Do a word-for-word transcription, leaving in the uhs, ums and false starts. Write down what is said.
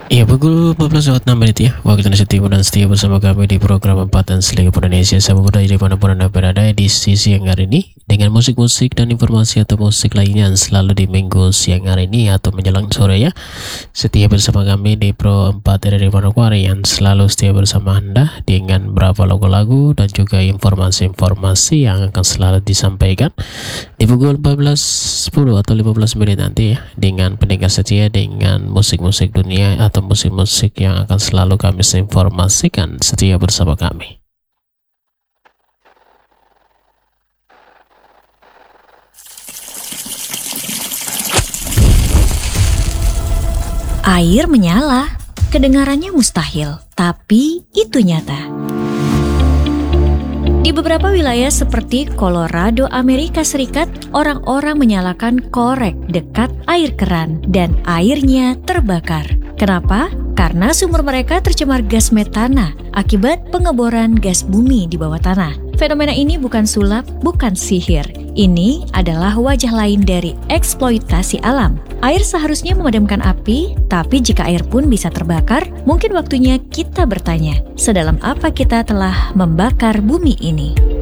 Iya, pukul empat belas lewat enam menit ya. Waktu Indonesia Timur dan setia bersama kami di program Empatan Selingi Indonesia. Saya muda di dimanapun Anda berada di sisi yang hari ini dengan musik-musik dan informasi atau musik lainnya yang selalu di minggu siang hari ini atau menjelang sore ya. Setia bersama kami di Pro empat dari Manokwari yang selalu setia bersama Anda dengan berapa lagu-lagu dan juga informasi-informasi yang akan selalu disampaikan di pukul empat belas sepuluh atau lima belas menit nanti ya, dengan pendengar setia dengan musik-musik dunia atau musik-musik yang akan selalu kami informasikan. Setia bersama kami. Air menyala, kedengarannya mustahil, tapi itu nyata. Di beberapa wilayah seperti Colorado, Amerika Serikat, orang-orang menyalakan korek dekat air keran dan airnya terbakar. Kenapa? Karena sumur mereka tercemar gas metana akibat pengeboran gas bumi di bawah tanah. Fenomena ini bukan sulap, bukan sihir. Ini adalah wajah lain dari eksploitasi alam. Air seharusnya memadamkan api, tapi jika air pun bisa terbakar, mungkin waktunya kita bertanya, sedalam apa kita telah membakar bumi ini?